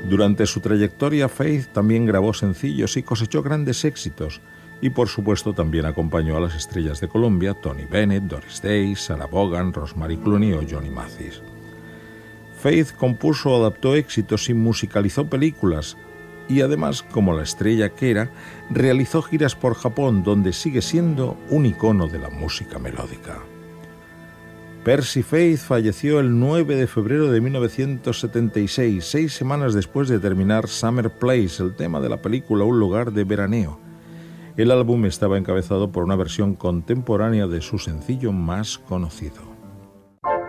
Durante su trayectoria, Faith también grabó sencillos y cosechó grandes éxitos, y por supuesto también acompañó a las estrellas de Colombia, Tony Bennett, Doris Day, Sarah Vaughan, Rosemary Clooney o Johnny Mathis. Faith compuso o adaptó éxitos y musicalizó películas, y además, como la estrella que era, realizó giras por Japón, donde sigue siendo un icono de la música melódica. Percy Faith falleció el 9 de febrero de 1976, 6 semanas después de terminar Summer Place, el tema de la película Un lugar de veraneo. El álbum estaba encabezado por una versión contemporánea de su sencillo más conocido.